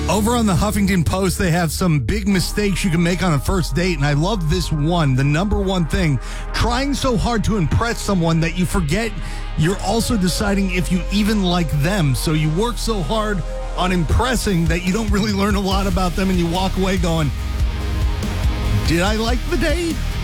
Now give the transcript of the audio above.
Over on the Huffington Post, they have some big mistakes you can make on a first date, and I love this one. The number one thing, trying so hard to impress someone that you forget you're also deciding if you even like them. So you work so hard on impressing that you don't really learn a lot about them, and you walk away going, did I like the date?